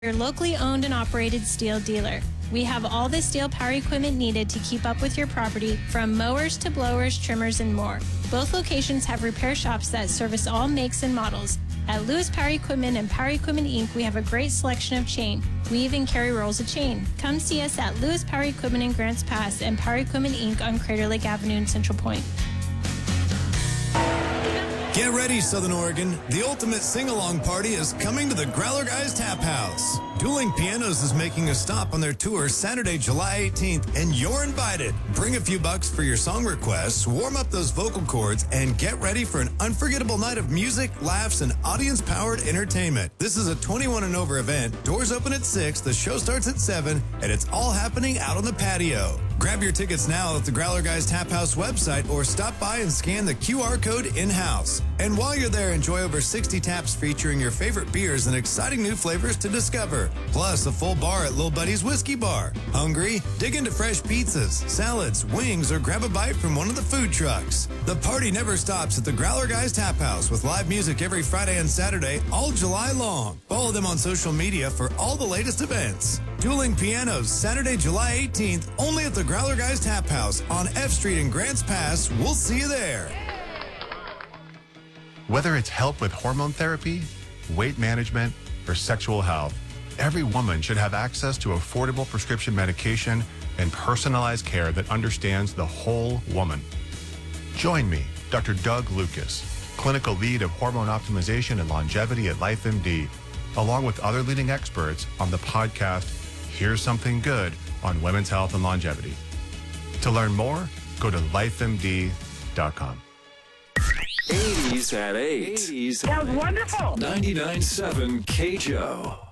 Your locally owned and operated Steel dealer. We have all the steel power equipment needed to keep up with your property, from mowers to blowers, trimmers, and more. Both locations have repair shops that service all makes and models. At Lewis Power Equipment and Power Equipment Inc., we have a great selection of chain. We even carry rolls of chain. Come see us at Lewis Power Equipment in Grants Pass and Power Equipment Inc. on Crater Lake Avenue in Central Point. Get ready, Southern Oregon. The ultimate sing-along party is coming to the Growler Guys Tap House. Dueling Pianos is making a stop on their tour Saturday, July 18th, and you're invited. Bring a few bucks for your song requests, warm up those vocal cords, and get ready for an unforgettable night of music, laughs, and audience-powered entertainment. This is a 21 and over event. Doors open at 6, the show starts at 7, and it's all happening out on the patio. Grab your tickets now at the Growler Guys Tap House website or stop by and scan the QR code in-house. And while you're there, enjoy over 60 taps featuring your favorite beers and exciting new flavors to discover. Plus, a full bar at Lil Buddy's Whiskey Bar. Hungry? Dig into fresh pizzas, salads, wings, or grab a bite from one of the food trucks. The party never stops at the Growler Guys Tap House with live music every Friday and Saturday all July long. Follow them on social media for all the latest events. Dueling Pianos, Saturday, July 18th, only at the Growler Guys Tap House on F Street in Grants Pass. We'll see you there. Whether it's help with hormone therapy, weight management, or sexual health, every woman should have access to affordable prescription medication and personalized care that understands the whole woman. Join me, Dr. Doug Lucas, clinical lead of hormone optimization and longevity at LifeMD, along with other leading experts on the podcast Here's Something Good on Women's Health and Longevity. To learn more, go to lifemd.com. 80s at 8. That was wonderful. 99.7 KJO.